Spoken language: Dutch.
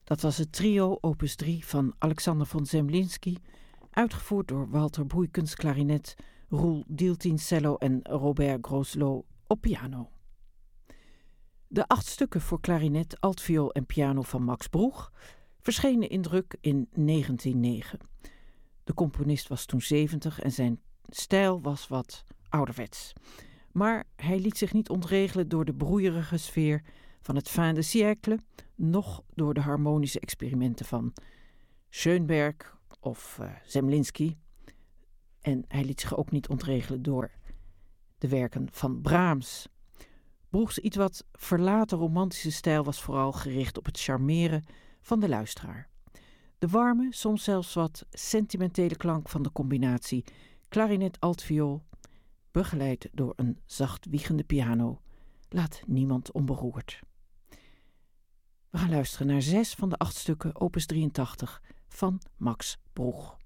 Dat was het trio opus 3 van Alexander von Zemlinsky, uitgevoerd door Walter Boeikens klarinet, Roel Dieltien cello en Robert Groslot op piano. De 8 stukken voor klarinet, altviool en piano van Max Broeg verschenen in druk in 1909. De componist was toen 70 en zijn stijl was wat ouderwets. Maar hij liet zich niet ontregelen door de broeierige sfeer van het fin de siècle, noch door de harmonische experimenten van Schönberg of Zemlinsky. En hij liet zich ook niet ontregelen door de werken van Brahms. Broegs iets wat verlaten romantische stijl was vooral gericht op het charmeren van de luisteraar. De warme, soms zelfs wat sentimentele klank van de combinatie klarinet-altviool, begeleid door een zacht wiegende piano, laat niemand onberoerd. We gaan luisteren naar 6 van de 8 stukken opus 83 van Max Broeg.